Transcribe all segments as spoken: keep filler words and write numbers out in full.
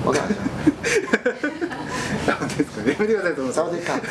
わかんないなんですかね。やめてくださいと思う。サワディーカー。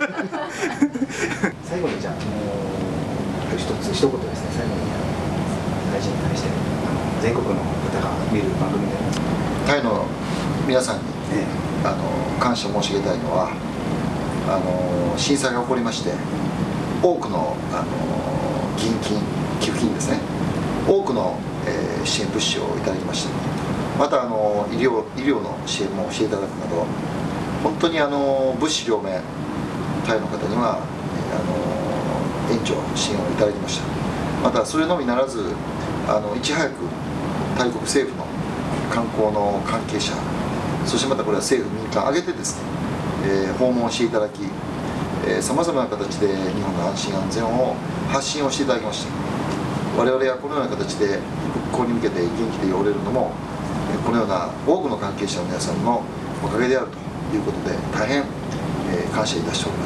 最後にじゃあ、一つ一言ですね。最後に大臣に対して全国の方が見る番組でタイの皆さんに、ね、あの感謝申し上げたいのは、あの震災が起こりまして、多くのあの義援金寄付金ですね、多くの、えー、支援物資をいただきました。またあの医療医療の支援もしていただくなど、本当にあの物資両面、タイの方にはあの援助支援をいただきました。またそれのみならず、あのいち早くタイ国政府の観光の関係者、そしてまたこれは政府民間挙げてですね、えー、訪問していただき、さまざまな形で日本の安心安全を発信をしていただきました。我々はこのような形で復興に向けて元気でいられるのも、このような多くの関係者の皆さんのおかげであるということで、大変感謝いたしております。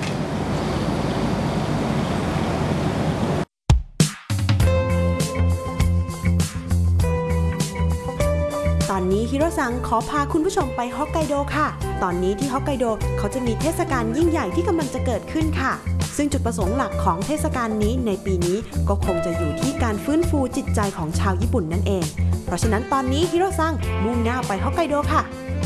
ตอนนี้ฮิโรซังขอพาคุณผู้ชมไปฮอกไกโดค่ะตอนนี้ที่ฮอกไกโดเขาจะมีเทศกาลยิ่งใหญ่ที่กำลังจะเกิดขึ้นค่ะซึ่งจุดประสงค์หลักของเทศกาลนี้ในปีนี้ก็คงจะอยู่ที่การฟื้นฟูจิตใจของชาวญี่ปุ่นนั่นเองเพราะฉะนั้นตอนนี้ฮิโรซังมุ่งหน้าไปฮอกไกโดค่ะ